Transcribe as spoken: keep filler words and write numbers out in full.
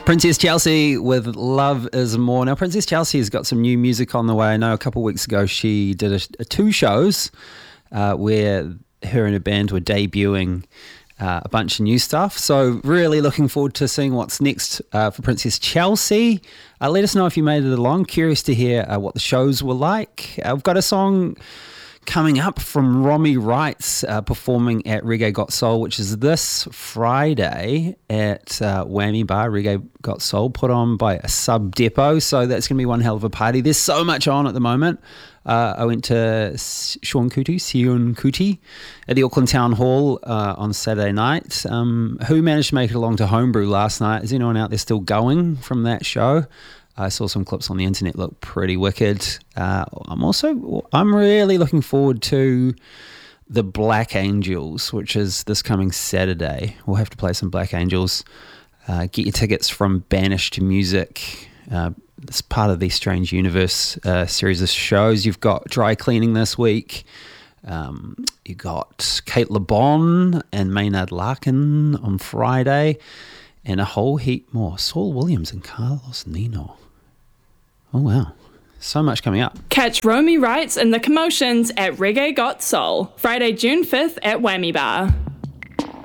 Princess Chelsea with Love Is More. Now, Princess Chelsea has got some new music on the way. I know a couple of weeks ago she did a, a two shows uh, where her and her band were debuting uh, a bunch of new stuff. So really looking forward to seeing what's next uh, for Princess Chelsea. Uh, let us know if you made it along. Curious to hear uh, what the shows were like. Uh, we've got a song coming up from Romy Wrights uh, performing at Reggae Got Soul, which is this Friday at uh, Whammy Bar. Reggae Got Soul put on by Sub Depot, so that's going to be one hell of a party. There's so much on at the moment. Uh, I went to Sean Kuti, Sion Kuti at the Auckland Town Hall uh, on Saturday night. Um, who managed to make it along to Homebrew last night? Is anyone out there still going from that show? I saw some clips on the internet, look pretty wicked. Uh, I'm also, I'm really looking forward to the Black Angels, which is this coming Saturday. We'll have to play some Black Angels. Uh, get your tickets from Banish to Music. Uh, it's part of the Strange Universe uh, series of shows. You've got Dry Cleaning this week. Um, you got Kate LeBon and Maynard Larkin on Friday. And a whole heap more. Saul Williams and Carlos Nino. Oh, wow. So much coming up. Catch Romy Wrights and the Commotions at Reggae Got Soul, Friday, June fifth at Whammy Bar.